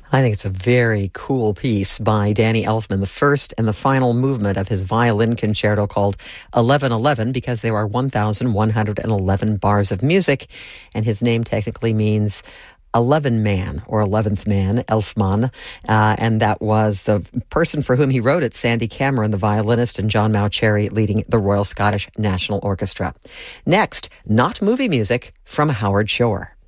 I think it's a very cool piece by Danny Elfman, the first and the final movement of his violin concerto called 1111, because there are 1,111 bars of music, and his name technically means 11 man or 11th man, Elfman, and that was the person for whom he wrote it, Sandy Cameron, the violinist, and John Mauceri leading the Royal Scottish National Orchestra. Next, not movie music from Howard Shore.